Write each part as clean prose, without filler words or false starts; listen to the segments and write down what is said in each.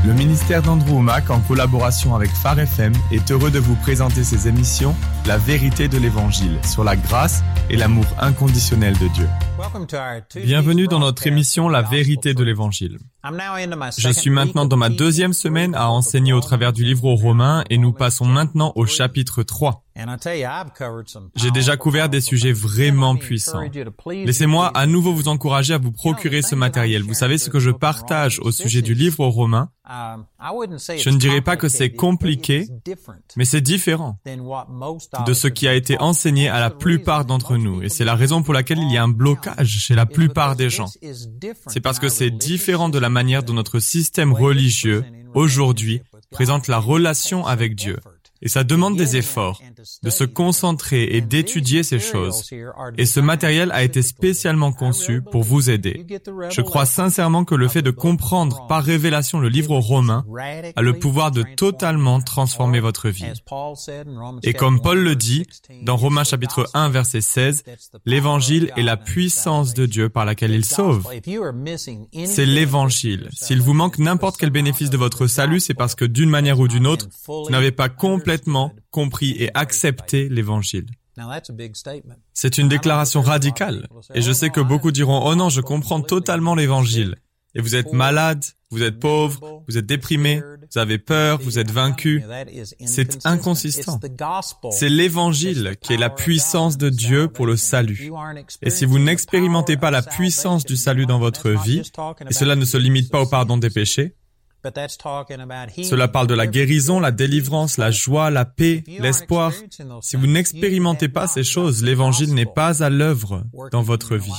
Le ministère d'Andrew Wommack, en collaboration avec Phare FM, est heureux de vous présenter ses émissions « La vérité de l'Évangile » sur la grâce et l'amour inconditionnel de Dieu. Bienvenue dans notre émission « La vérité de l'Évangile ». Je suis maintenant dans ma deuxième semaine à enseigner au travers du livre aux Romains et nous passons maintenant au chapitre 3. J'ai déjà couvert des sujets vraiment puissants. Laissez-moi à nouveau vous encourager à vous procurer ce matériel. Vous savez ce que je partage au sujet du livre aux Romains? Je ne dirais pas que c'est compliqué, mais c'est différent de ce qui a été enseigné à la plupart d'entre nous. Et c'est la raison pour laquelle il y a un blocage chez la plupart des gens. C'est parce que c'est différent de la manière dont notre système religieux, aujourd'hui, présente la relation avec Dieu. Et ça demande des efforts, de se concentrer et d'étudier ces choses. Et ce matériel a été spécialement conçu pour vous aider. Je crois sincèrement que le fait de comprendre par révélation le livre aux Romains a le pouvoir de totalement transformer votre vie. Et comme Paul le dit, dans Romains chapitre 1, verset 16, l'Évangile est la puissance de Dieu par laquelle il sauve. C'est l'Évangile. S'il vous manque n'importe quel bénéfice de votre salut, c'est parce que d'une manière ou d'une autre, vous n'avez pas complètement compris et accepté l'Évangile. C'est une déclaration radicale. Et je sais que beaucoup diront, « Oh non, je comprends totalement l'Évangile. » Et vous êtes malade, vous êtes pauvre, vous êtes déprimé, vous avez peur, vous êtes vaincu. C'est inconsistant. C'est l'Évangile qui est la puissance de Dieu pour le salut. Et si vous n'expérimentez pas la puissance du salut dans votre vie, et cela ne se limite pas au pardon des péchés, cela parle de la guérison, la délivrance, la joie, la paix, l'espoir. Si vous n'expérimentez pas ces choses, l'Évangile n'est pas à l'œuvre dans votre vie.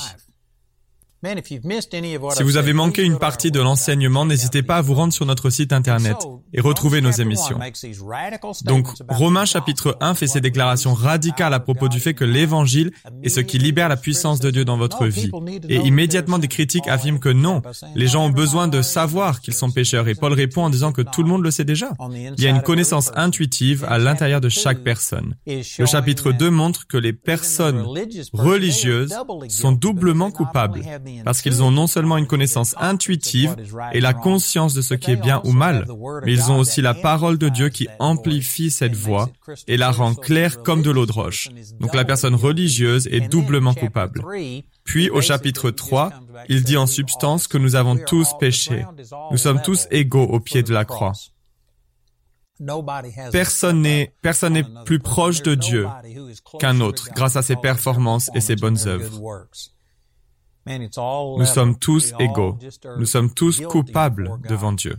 Si vous avez manqué une partie de l'enseignement, n'hésitez pas à vous rendre sur notre site Internet et retrouver nos émissions. Donc, Romains chapitre 1 fait ces déclarations radicales à propos du fait que l'Évangile est ce qui libère la puissance de Dieu dans votre vie. Et immédiatement, des critiques affirment que non, les gens ont besoin de savoir qu'ils sont pécheurs. Et Paul répond en disant que tout le monde le sait déjà. Il y a une connaissance intuitive à l'intérieur de chaque personne. Le chapitre 2 montre que les personnes religieuses sont doublement coupables. Parce qu'ils ont non seulement une connaissance intuitive et la conscience de ce qui est bien ou mal, mais ils ont aussi la parole de Dieu qui amplifie cette voix et la rend claire comme de l'eau de roche. Donc la personne religieuse est doublement coupable. Puis au chapitre 3, il dit en substance que nous avons tous péché. Nous sommes tous égaux au pied de la croix. Personne n'est plus proche de Dieu qu'un autre grâce à ses performances et ses bonnes œuvres. Nous sommes tous égaux. Nous sommes tous coupables devant Dieu.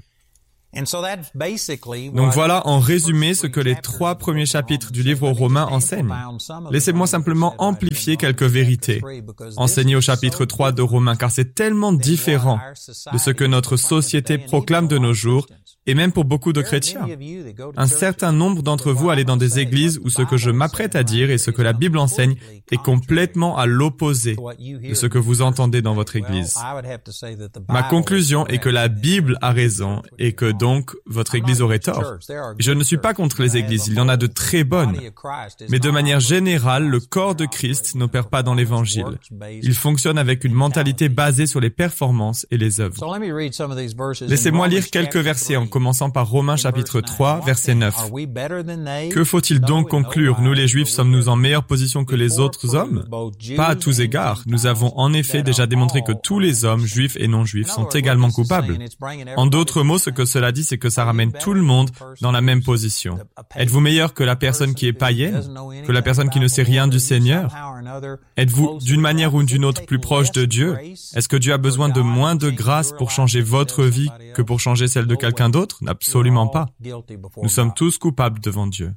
Donc voilà en résumé ce que les 3 premiers chapitres du livre aux Romains enseignent. Laissez-moi simplement amplifier quelques vérités enseignées au chapitre 3 de Romains, car c'est tellement différent de ce que notre société proclame de nos jours, et même pour beaucoup de chrétiens. Un certain nombre d'entre vous allez dans des églises où ce que je m'apprête à dire et ce que la Bible enseigne est complètement à l'opposé de ce que vous entendez dans votre église. Ma conclusion est que la Bible a raison et que donc votre église aurait tort. Je ne suis pas contre les églises, il y en a de très bonnes. Mais de manière générale, le corps de Christ n'opère pas dans l'Évangile. Il fonctionne avec une mentalité basée sur les performances et les œuvres. Laissez-moi lire quelques versets en commençant par Romains chapitre 3, verset 9. Que faut-il donc conclure? Nous les Juifs sommes-nous en meilleure position que les autres hommes? Pas à tous égards. Nous avons en effet déjà démontré que tous les hommes, juifs et non-juifs, sont également coupables. En d'autres mots, ce que cela dit, c'est que ça ramène tout le monde dans la même position. Êtes-vous meilleur que la personne qui est païenne? Que la personne qui ne sait rien du Seigneur? Êtes-vous d'une manière ou d'une autre plus proche de Dieu? Est-ce que Dieu a besoin de moins de grâce pour changer votre vie que pour changer celle de quelqu'un d'autre? Absolument pas. Nous sommes tous coupables devant Dieu.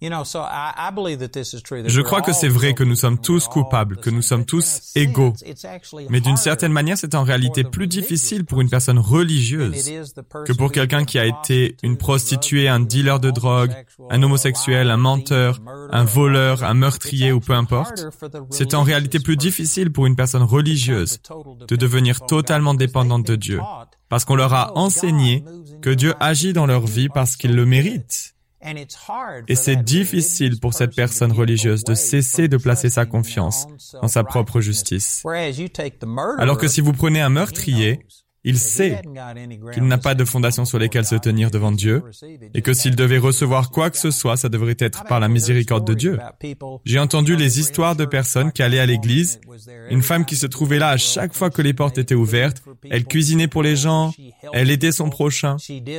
Je crois que c'est vrai que nous sommes tous coupables, que nous sommes tous égaux. Mais d'une certaine manière, c'est en réalité plus difficile pour une personne religieuse que pour quelqu'un qui a été une prostituée, un dealer de drogue, un homosexuel, un menteur, un voleur, un meurtrier ou peu importe. C'est en réalité plus difficile pour une personne religieuse de devenir totalement dépendante de Dieu, parce qu'on leur a enseigné que Dieu agit dans leur vie parce qu'ils le méritent. Et c'est difficile pour cette personne religieuse de cesser de placer sa confiance dans sa propre justice. Alors que si vous prenez un meurtrier, Il sait qu'il n'a pas de fondation sur lesquelles se tenir devant Dieu et que s'il devait recevoir quoi que ce soit, ça devrait être par la miséricorde de Dieu. J'ai entendu les histoires de personnes qui allaient à l'église, une femme qui se trouvait là à chaque fois que les portes étaient ouvertes, elle cuisinait pour les gens, elle aidait son prochain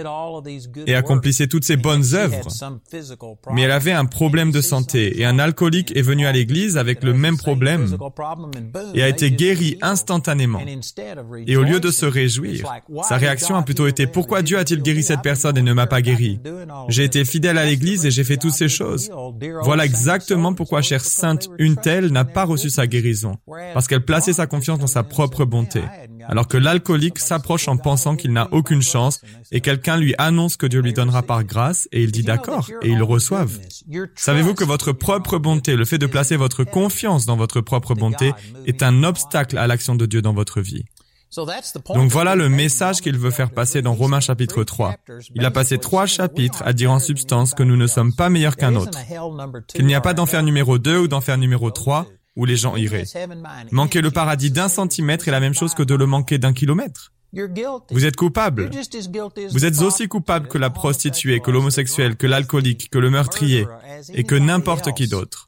et accomplissait toutes ces bonnes œuvres. Mais elle avait un problème de santé et un alcoolique est venu à l'église avec le même problème et a été guéri instantanément. Et au lieu de se réjouir, sa réaction a plutôt été « Pourquoi Dieu a-t-il guéri cette personne et ne m'a pas guéri? J'ai été fidèle à l'église et j'ai fait toutes ces choses. » Voilà exactement pourquoi chère sainte une telle n'a pas reçu sa guérison, parce qu'elle plaçait sa confiance dans sa propre bonté, alors que l'alcoolique s'approche en pensant qu'il n'a aucune chance et quelqu'un lui annonce que Dieu lui donnera par grâce et il dit « D'accord » et ils le reçoivent. Savez-vous que votre propre bonté, le fait de placer votre confiance dans votre propre bonté, est un obstacle à l'action de Dieu dans votre vie? Donc voilà le message qu'il veut faire passer dans Romains chapitre 3. Il a passé 3 chapitres à dire en substance que nous ne sommes pas meilleurs qu'un autre, qu'il n'y a pas d'enfer numéro 2 ou d'enfer numéro 3 où les gens iraient. Manquer le paradis d'1 centimètre est la même chose que de le manquer d'1 kilomètre. Vous êtes coupable. Vous êtes aussi coupable que la prostituée, que l'homosexuel, que l'alcoolique, que le meurtrier et que n'importe qui d'autre.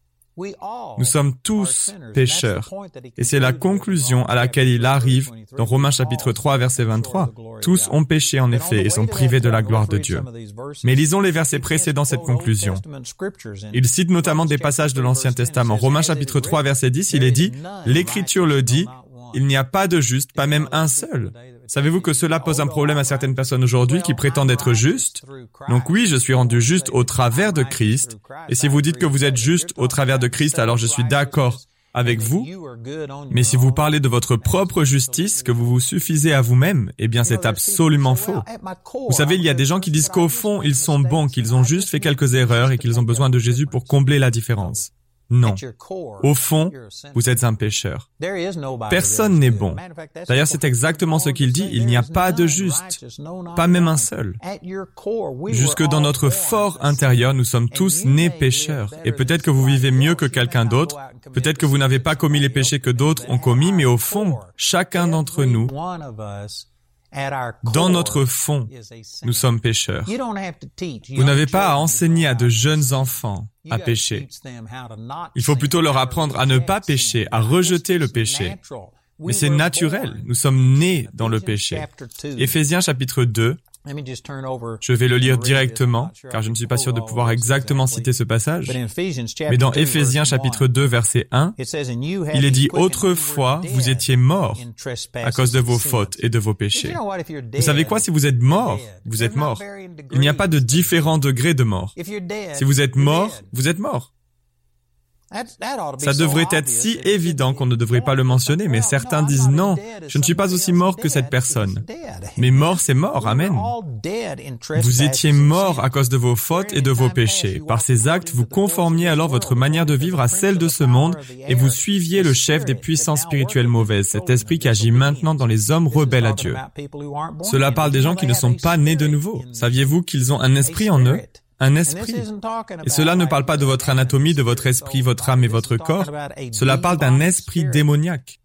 Nous sommes tous pécheurs. Et c'est la conclusion à laquelle il arrive dans Romains chapitre 3, verset 23. Tous ont péché en effet et sont privés de la gloire de Dieu. Mais lisons les versets précédant cette conclusion. Il cite notamment des passages de l'Ancien Testament. Romains chapitre 3, verset 10, il est dit « L'Écriture le dit, il n'y a pas de juste, pas même un seul. » Savez-vous que cela pose un problème à certaines personnes aujourd'hui qui prétendent être justes? Donc oui, je suis rendu juste au travers de Christ. Et si vous dites que vous êtes juste au travers de Christ, alors je suis d'accord avec vous. Mais si vous parlez de votre propre justice, que vous vous suffisez à vous-même, eh bien c'est absolument faux. Vous savez, il y a des gens qui disent qu'au fond, ils sont bons, qu'ils ont juste fait quelques erreurs et qu'ils ont besoin de Jésus pour combler la différence. Non. Au fond, vous êtes un pécheur. Personne n'est bon. D'ailleurs, c'est exactement ce qu'il dit. Il n'y a pas de juste, pas même un seul. Jusque dans notre fort intérieur, nous sommes tous nés pécheurs. Et peut-être que vous vivez mieux que quelqu'un d'autre. Peut-être que vous n'avez pas commis les péchés que d'autres ont commis, mais au fond, chacun d'entre nous, dans notre fond, nous sommes pécheurs. Vous n'avez pas à enseigner à de jeunes enfants à pécher. Il faut plutôt leur apprendre à ne pas pécher, à rejeter le péché. Mais c'est naturel, nous sommes nés dans le péché. Éphésiens chapitre 2, je vais le lire directement, car je ne suis pas sûr de pouvoir exactement citer ce passage. Mais dans Éphésiens chapitre 2, verset 1, il est dit « Autrefois, vous étiez morts à cause de vos fautes et de vos péchés. » Vous savez quoi? Si vous êtes mort, vous êtes mort. Il n'y a pas de différents degrés de mort. Si vous êtes mort, vous êtes mort. Ça devrait être si évident qu'on ne devrait pas le mentionner, mais certains disent non, je ne suis pas aussi mort que cette personne. Mais mort, c'est mort, amen. Vous étiez mort à cause de vos fautes et de vos péchés. Par ces actes, vous conformiez alors votre manière de vivre à celle de ce monde et vous suiviez le chef des puissances spirituelles mauvaises, cet esprit qui agit maintenant dans les hommes rebelles à Dieu. Cela parle des gens qui ne sont pas nés de nouveau. Saviez-vous qu'ils ont un esprit en eux? Un esprit. Et cela ne parle pas de votre anatomie, de votre esprit, votre âme et votre corps. Cela parle d'un esprit démoniaque.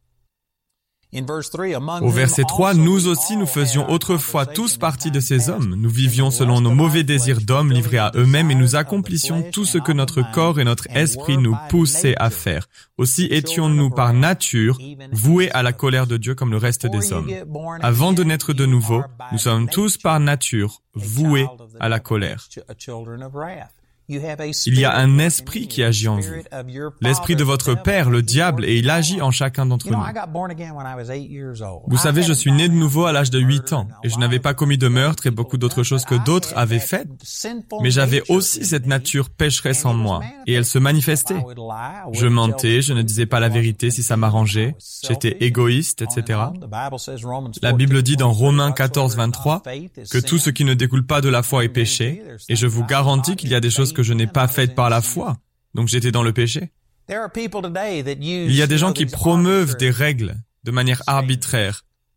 Au verset 3, nous aussi nous faisions autrefois tous partie de ces hommes. Nous vivions selon nos mauvais désirs d'hommes livrés à eux-mêmes et nous accomplissions tout ce que notre corps et notre esprit nous poussaient à faire. Aussi étions-nous par nature voués à la colère de Dieu comme le reste des hommes. Avant de naître de nouveau, nous sommes tous par nature voués à la colère. Il y a un esprit qui agit en vous. L'esprit de votre père, le diable, et il agit en chacun d'entre nous. Vous savez, je suis né de nouveau à l'âge de 8 ans, et je n'avais pas commis de meurtre et beaucoup d'autres choses que d'autres avaient faites, mais j'avais aussi cette nature pécheresse en moi, et elle se manifestait. Je mentais, je ne disais pas la vérité si ça m'arrangeait, j'étais égoïste, etc. La Bible dit dans Romains 14, 23, que tout ce qui ne découle pas de la foi est péché, et je vous garantis qu'il y a des choses que je n'ai pas faites par la foi. Donc j'étais dans le péché. Il y a des gens qui promeuvent des règles de manière arbitraire.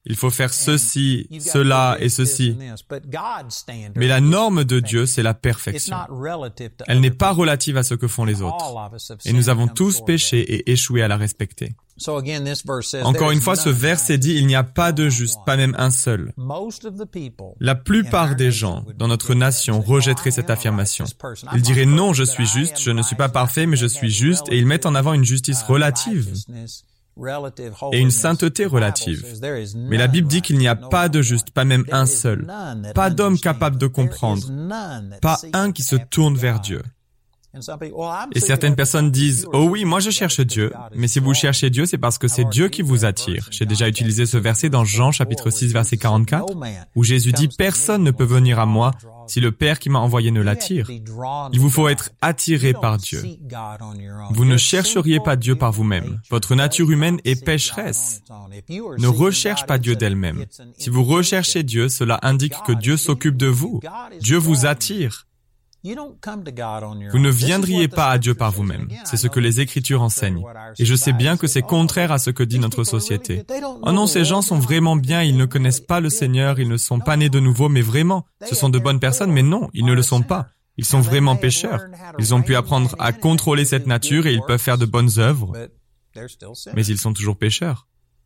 Il faut faire ceci, cela et ceci. Mais la norme de Dieu, c'est la perfection. Elle n'est pas relative à ce que font les autres. Et nous avons tous péché et échoué à la respecter. Encore une fois, ce verset dit, il n'y a pas de juste, pas même un seul. La plupart des gens dans notre nation rejetteraient cette affirmation. Ils diraient, non, je suis juste, je ne suis pas parfait, mais je suis juste, et ils mettent en avant une justice relative et une sainteté relative. Mais la Bible dit qu'il n'y a pas de juste, pas même un seul. Pas d'homme capable de comprendre. Pas un qui se tourne vers Dieu. Et certaines personnes disent, oh oui, moi je cherche Dieu. Mais si vous cherchez Dieu, c'est parce que c'est Dieu qui vous attire. J'ai déjà utilisé ce verset dans Jean chapitre 6 verset 44, où Jésus dit, personne ne peut venir à moi si le Père qui m'a envoyé ne l'attire. Il vous faut être attiré par Dieu. Vous ne chercheriez pas Dieu par vous-même. Votre nature humaine est pécheresse. Ne recherche pas Dieu d'elle-même. Si vous recherchez Dieu, cela indique que Dieu s'occupe de vous. Dieu vous attire. Vous ne viendriez pas à Dieu par vous-même. C'est ce que les Écritures enseignent. Et je sais bien que c'est contraire à ce que dit notre société. Oh non, ces gens sont vraiment bien, ils ne connaissent pas le Seigneur, ils ne sont pas nés de nouveau, mais vraiment, ce sont de bonnes personnes, mais non, ils ne le sont pas. Ils sont vraiment pécheurs. Ils ont pu apprendre à contrôler cette nature et ils peuvent faire de bonnes œuvres, mais ils sont toujours pécheurs.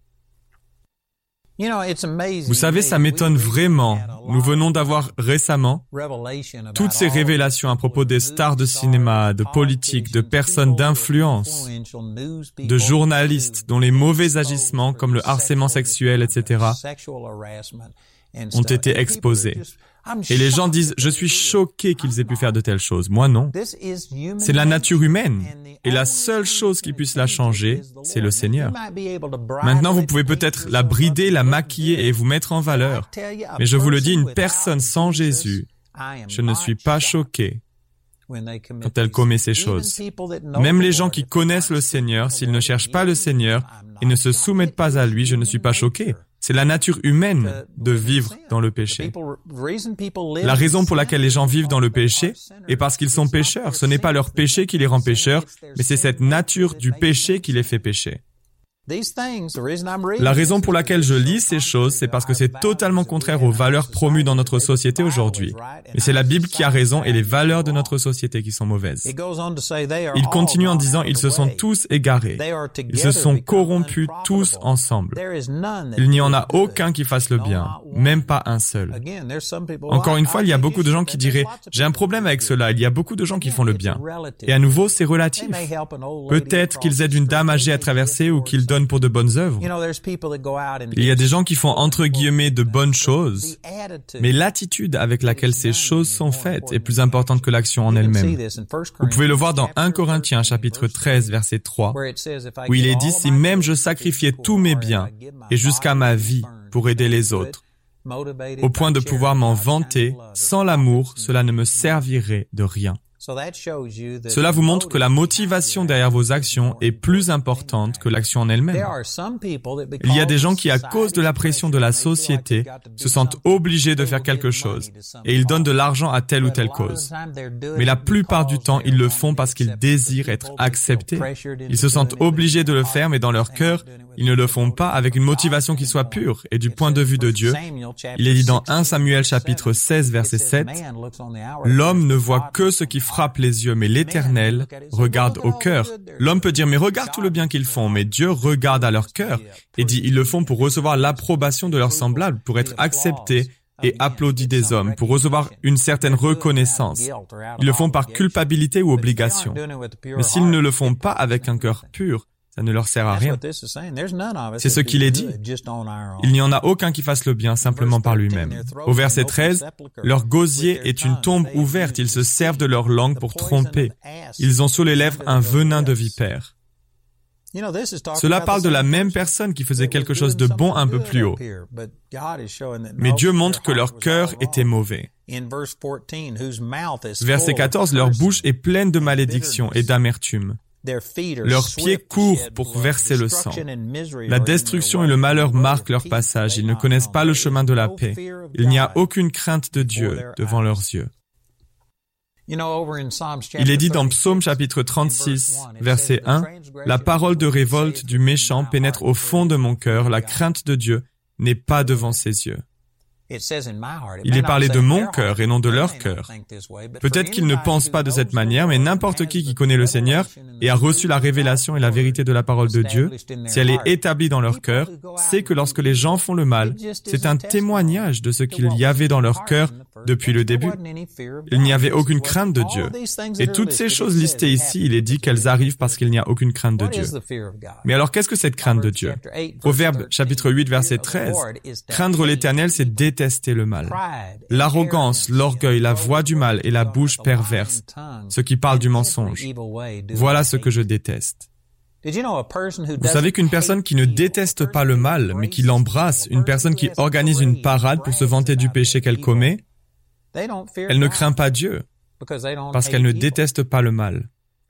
Vous savez, ça m'étonne vraiment. Nous venons d'avoir récemment toutes ces révélations à propos des stars de cinéma, de politique, de personnes d'influence, de journalistes dont les mauvais agissements comme le harcèlement sexuel, etc., ont été exposés. Et les gens disent, je suis choqué qu'ils aient pu faire de telles choses. Moi, non. C'est la nature humaine. Et la seule chose qui puisse la changer, c'est le Seigneur. Maintenant, vous pouvez peut-être la brider, la maquiller et vous mettre en valeur. Mais je vous le dis, une personne sans Jésus, je ne suis pas choqué quand elle commet ces choses. Même les gens qui connaissent le Seigneur, s'ils ne cherchent pas le Seigneur et ne se soumettent pas à lui, je ne suis pas choqué. C'est la nature humaine de vivre dans le péché. La raison pour laquelle les gens vivent dans le péché est parce qu'ils sont pécheurs. Ce n'est pas leur péché qui les rend pécheurs, mais c'est cette nature du péché qui les fait pécher. La raison pour laquelle je lis ces choses, c'est parce que c'est totalement contraire aux valeurs promues dans notre société aujourd'hui. Mais c'est la Bible qui a raison et les valeurs de notre société qui sont mauvaises. Il continue en disant, ils se sont tous égarés. Ils se sont corrompus tous ensemble. Il n'y en a aucun qui fasse le bien, même pas un seul. Encore une fois, il y a beaucoup de gens qui diraient, j'ai un problème avec cela, il y a beaucoup de gens qui font le bien. Et à nouveau, c'est relatif. Peut-être qu'ils aident une dame âgée à traverser ou qu'ils donnent pour de bonnes œuvres. Il y a des gens qui font entre guillemets de bonnes choses, mais l'attitude avec laquelle ces choses sont faites est plus importante que l'action en elle-même. Vous pouvez le voir dans 1 Corinthiens chapitre 13 verset 3, où il est dit, si même je sacrifiais tous mes biens et jusqu'à ma vie pour aider les autres, au point de pouvoir m'en vanter, sans l'amour, cela ne me servirait de rien. Cela vous montre que la motivation derrière vos actions est plus importante que l'action en elle-même. Il y a des gens qui, à cause de la pression de la société, se sentent obligés de faire quelque chose et ils donnent de l'argent à telle ou telle cause. Mais la plupart du temps, ils le font parce qu'ils désirent être acceptés. Ils se sentent obligés de le faire, mais dans leur cœur, ils ne le font pas avec une motivation qui soit pure. Et du point de vue de Dieu, il est dit dans 1 Samuel chapitre 16 verset 7, « L'homme ne voit que ce qui frappe les yeux, mais l'Éternel regarde au cœur. » L'homme peut dire, mais regarde tout le bien qu'ils font, mais Dieu regarde à leur cœur et dit, ils le font pour recevoir l'approbation de leurs semblables, pour être acceptés et applaudis des hommes, pour recevoir une certaine reconnaissance. Ils le font par culpabilité ou obligation. Mais s'ils ne le font pas avec un cœur pur, ça ne leur sert à rien. C'est ce qu'il est dit. Il n'y en a aucun qui fasse le bien simplement par lui-même. Au verset 13, leur gosier est une tombe ouverte. Ils se servent de leur langue pour tromper. Ils ont sur les lèvres un venin de vipère. Cela parle de la même personne qui faisait quelque chose de bon un peu plus haut. Mais Dieu montre que leur cœur était mauvais. Verset 14, leur bouche est pleine de malédiction et d'amertume. Leurs pieds courent pour verser le sang. La destruction et le malheur marquent leur passage. Ils ne connaissent pas le chemin de la paix. Il n'y a aucune crainte de Dieu devant leurs yeux. Il est dit dans Psaume chapitre 36, verset 1, « La parole de révolte du méchant pénètre au fond de mon cœur, la crainte de Dieu n'est pas devant ses yeux. Il est parlé de mon cœur et non de leur cœur. Peut-être qu'ils ne pensent pas de cette manière, mais n'importe qui connaît le Seigneur et a reçu la révélation et la vérité de la parole de Dieu, si elle est établie dans leur cœur, sait que lorsque les gens font le mal, c'est un témoignage de ce qu'il y avait dans leur cœur depuis le début. Il n'y avait aucune crainte de Dieu. Et toutes ces choses listées ici, il est dit qu'elles arrivent parce qu'il n'y a aucune crainte de Dieu. Mais alors qu'est-ce que cette crainte de Dieu? Proverbe chapitre 8, verset 13. Craindre l'Éternel, c'est détester le mal. L'arrogance, l'orgueil, la voix du mal et la bouche perverse, ceux qui parlent du mensonge. Voilà ce que je déteste. Vous savez qu'une personne qui ne déteste pas le mal, mais qui l'embrasse, une personne qui organise une parade pour se vanter du péché qu'elle commet, elle ne craint pas Dieu, parce qu'elle ne déteste pas le mal.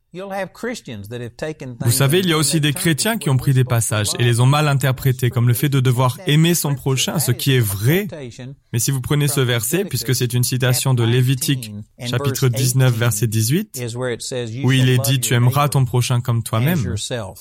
Vous savez, il y a aussi des chrétiens qui ont pris des passages et les ont mal interprétés, comme le fait de devoir aimer son prochain, ce qui est vrai. Mais si vous prenez ce verset, puisque c'est une citation de Lévitique, chapitre 19, verset 18, où il est dit « Tu aimeras ton prochain comme toi-même »,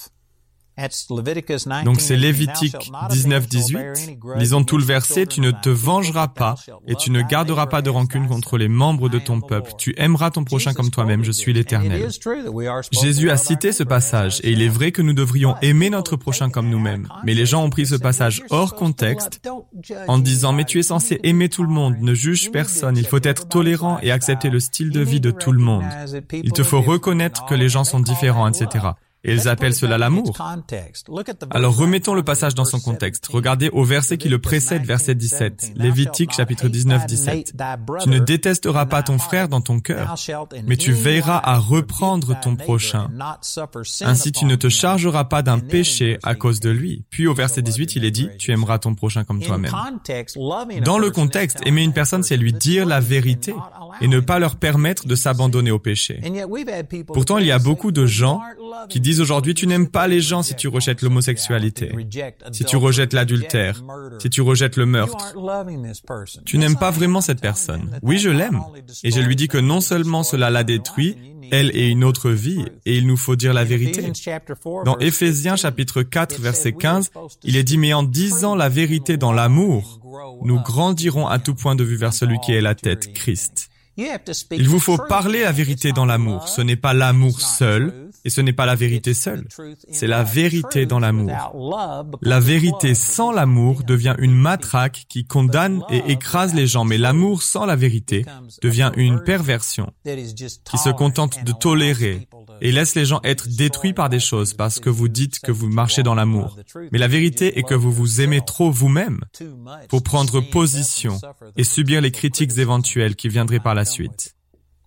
donc c'est Lévitique 19, 18. Lisons tout le verset. « Tu ne te vengeras pas et tu ne garderas pas de rancune contre les membres de ton peuple. Tu aimeras ton prochain comme toi-même. Je suis l'Éternel. » Jésus a cité ce passage et il est vrai que nous devrions aimer notre prochain comme nous-mêmes. Mais les gens ont pris ce passage hors contexte en disant « Mais tu es censé aimer tout le monde, ne juge personne. Il faut être tolérant et accepter le style de vie de tout le monde. Il te faut reconnaître que les gens sont différents, etc. » Et ils appellent cela l'amour. Alors remettons le passage dans son contexte. Regardez au verset qui le précède, verset 17. Lévitique, chapitre 19, 17. Tu ne détesteras pas ton frère dans ton cœur, mais tu veilleras à reprendre ton prochain. Ainsi tu ne te chargeras pas d'un péché à cause de lui. Puis au verset 18, il est dit, tu aimeras ton prochain comme toi-même. Dans le contexte, aimer une personne, c'est lui dire la vérité et ne pas leur permettre de s'abandonner au péché. Pourtant, il y a beaucoup de gens qui disent aujourd'hui, tu n'aimes pas les gens si tu rejettes l'homosexualité, si tu rejettes l'adultère, si tu rejettes le meurtre. Tu n'aimes pas vraiment cette personne. Oui, je l'aime. Et je lui dis que non seulement cela la détruit, elle et une autre vie, et il nous faut dire la vérité. Dans Éphésiens chapitre 4, verset 15, il est dit, mais en disant la vérité dans l'amour, nous grandirons à tout point de vue vers celui qui est la tête, Christ. Il vous faut parler la vérité dans l'amour. Ce n'est pas l'amour seul, et ce n'est pas la vérité seule. C'est la vérité dans l'amour. La vérité sans l'amour devient une matraque qui condamne et écrase les gens, mais l'amour sans la vérité devient une perversion qui se contente de tolérer et laisse les gens être détruits par des choses parce que vous dites que vous marchez dans l'amour. Mais la vérité est que vous vous aimez trop vous-même pour prendre position et subir les critiques éventuelles qui viendraient par la suite.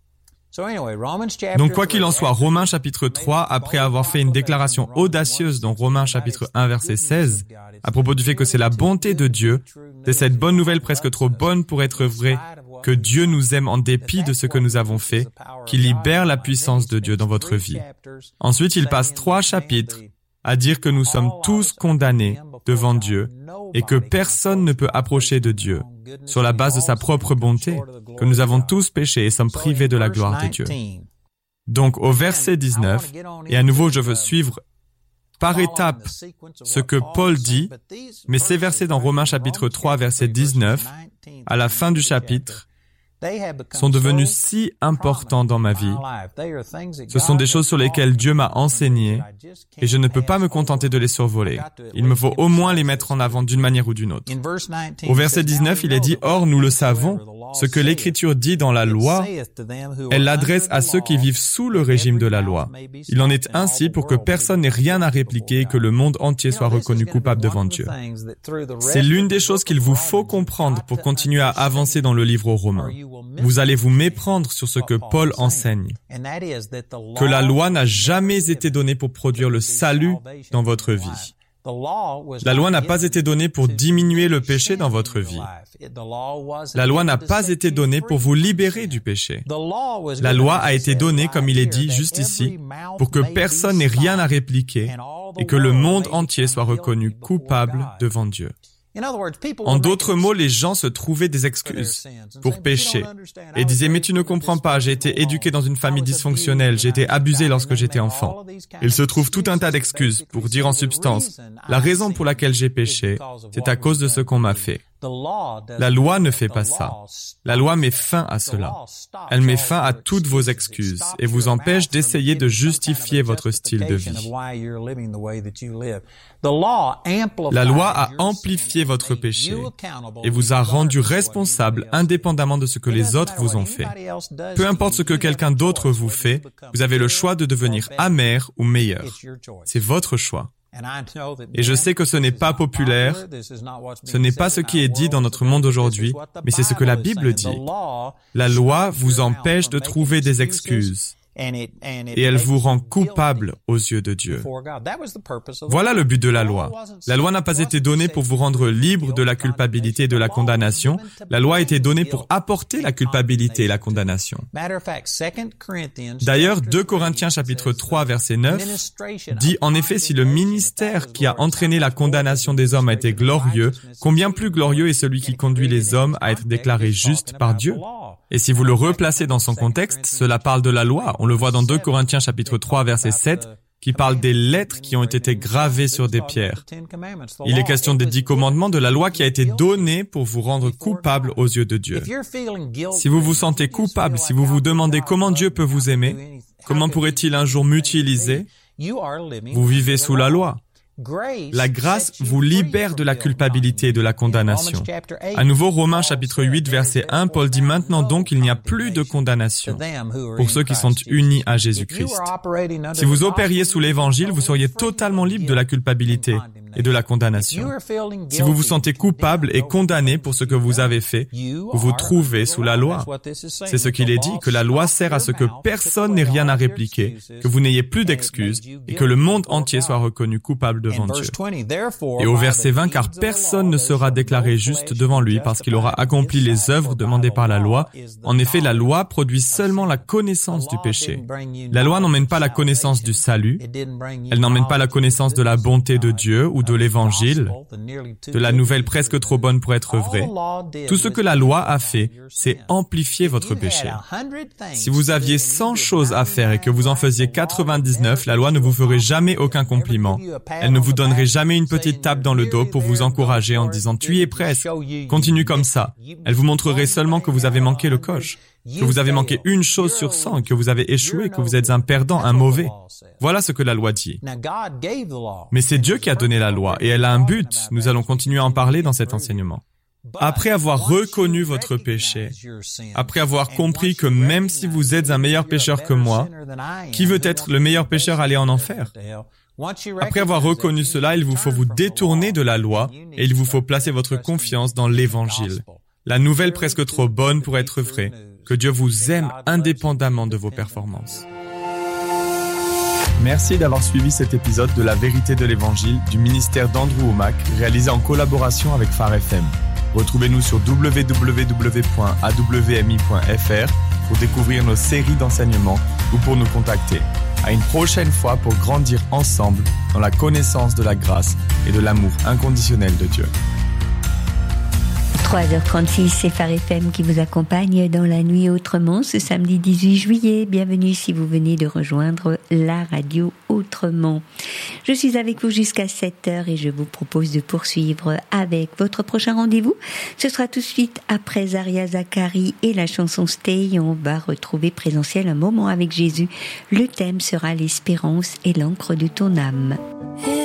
Donc, quoi qu'il en soit, Romains chapitre 3, après avoir fait une déclaration audacieuse dans Romains chapitre 1, verset 16, à propos du fait que c'est la bonté de Dieu, c'est cette bonne nouvelle presque trop bonne pour être vraie, que Dieu nous aime en dépit de ce que nous avons fait, qui libère la puissance de Dieu dans votre vie. Ensuite, il passe 3 chapitres à dire que nous sommes tous condamnés devant Dieu et que personne ne peut approcher de Dieu sur la base de sa propre bonté, que nous avons tous péché et sommes privés de la gloire de Dieu. Donc, au verset 19, et à nouveau je veux suivre par étapes ce que Paul dit, mais ces versets dans Romains chapitre 3, verset 19, à la fin du chapitre, sont devenus si importants dans ma vie. Ce sont des choses sur lesquelles Dieu m'a enseigné et je ne peux pas me contenter de les survoler. Il me faut au moins les mettre en avant d'une manière ou d'une autre. Au verset 19, il est dit « Or, nous le savons, ce que l'Écriture dit dans la loi, elle l'adresse à ceux qui vivent sous le régime de la loi. Il en est ainsi pour que personne n'ait rien à répliquer et que le monde entier soit reconnu coupable devant Dieu. » C'est l'une des choses qu'il vous faut comprendre pour continuer à avancer dans le livre aux Romains. Vous allez vous méprendre sur ce que Paul enseigne, que la loi n'a jamais été donnée pour produire le salut dans votre vie. La loi n'a pas été donnée pour diminuer le péché dans votre vie. La loi n'a pas été donnée pour vous libérer du péché. La loi a été donnée, comme il est dit juste ici, pour que personne n'ait rien à répliquer et que le monde entier soit reconnu coupable devant Dieu. En d'autres mots, les gens se trouvaient des excuses pour pécher et disaient « Mais tu ne comprends pas, j'ai été éduqué dans une famille dysfonctionnelle, j'ai été abusé lorsque j'étais enfant. » Il se trouve tout un tas d'excuses pour dire en substance « La raison pour laquelle j'ai péché, c'est à cause de ce qu'on m'a fait. » La loi ne fait pas ça. La loi met fin à cela. Elle met fin à toutes vos excuses et vous empêche d'essayer de justifier votre style de vie. La loi a amplifié votre péché et vous a rendu responsable indépendamment de ce que les autres vous ont fait. Peu importe ce que quelqu'un d'autre vous fait, vous avez le choix de devenir amer ou meilleur. C'est votre choix. Et je sais que ce n'est pas populaire, ce n'est pas ce qui est dit dans notre monde aujourd'hui, mais c'est ce que la Bible dit. La loi vous empêche de trouver des excuses. Et elle vous rend coupable aux yeux de Dieu. Voilà le but de la loi. La loi n'a pas été donnée pour vous rendre libre de la culpabilité et de la condamnation. La loi a été donnée pour apporter la culpabilité et la condamnation. D'ailleurs, 2 Corinthiens chapitre 3 verset 9 dit en effet si le ministère qui a entraîné la condamnation des hommes a été glorieux, combien plus glorieux est celui qui conduit les hommes à être déclarés justes par Dieu. Et si vous le replacez dans son contexte, cela parle de la loi. On le voit dans 2 Corinthiens chapitre 3 verset 7 qui parle des lettres qui ont été gravées sur des pierres. Il est question des 10 commandements de la loi qui a été donnée pour vous rendre coupable aux yeux de Dieu. Si vous vous sentez coupable, si vous vous demandez comment Dieu peut vous aimer, comment pourrait-il un jour m'utiliser, vous vivez sous la loi. La grâce vous libère de la culpabilité et de la condamnation. À nouveau, Romains chapitre 8, verset 1, Paul dit « Maintenant donc, il n'y a plus de condamnation pour ceux qui sont unis à Jésus-Christ. » Si vous opériez sous l'Évangile, vous seriez totalement libre de la culpabilité et de la condamnation. Si vous vous sentez coupable et condamné pour ce que vous avez fait, vous vous trouvez sous la loi. C'est ce qu'il est dit, que la loi sert à ce que personne n'ait rien à répliquer, que vous n'ayez plus d'excuses et que le monde entier soit reconnu coupable devant Dieu. Et au verset 20, car personne ne sera déclaré juste devant lui parce qu'il aura accompli les œuvres demandées par la loi. En effet, la loi produit seulement la connaissance du péché. La loi n'emmène pas la connaissance du salut. Elle n'emmène pas la connaissance de la bonté de Dieu ou de l'Évangile, de la nouvelle presque trop bonne pour être vraie. Tout ce que la loi a fait, c'est amplifier votre péché. Si vous aviez 100 choses à faire et que vous en faisiez 99, la loi ne vous ferait jamais aucun compliment. Elle ne vous donnerait jamais une petite tape dans le dos pour vous encourager en disant « Tu y es presque, continue comme ça ». Elle vous montrerait seulement que vous avez manqué le coche, que vous avez manqué une chose sur 100, que vous avez échoué, que vous êtes un perdant, un mauvais. Voilà ce que la loi dit. Mais c'est Dieu qui a donné la loi et elle a un but. Nous allons continuer à en parler dans cet enseignement. Après avoir reconnu votre péché, après avoir compris que même si vous êtes un meilleur pécheur que moi, qui veut être le meilleur pécheur aller en enfer? Après avoir reconnu cela, il vous faut vous détourner de la loi et il vous faut placer votre confiance dans l'Évangile. La nouvelle presque trop bonne pour être vraie, que Dieu vous aime indépendamment de vos performances. Merci d'avoir suivi cet épisode de La Vérité de l'Évangile du ministère d'Andrew Wommack, réalisé en collaboration avec Phare FM. Retrouvez-nous sur www.awmi.fr pour découvrir nos séries d'enseignements ou pour nous contacter. À une prochaine fois pour grandir ensemble dans la connaissance de la grâce et de l'amour inconditionnel de Dieu. 3h36, c'est Phare FM qui vous accompagne dans la nuit autrement ce samedi 18 juillet. Bienvenue si vous venez de rejoindre la radio Autrement. Je suis avec vous jusqu'à 7h et je vous propose de poursuivre avec votre prochain rendez-vous. Ce sera tout de suite après Zaria Zacharie et la chanson Stay. On va retrouver Présentiel, un moment avec Jésus. Le thème sera l'espérance et l'encre de ton âme.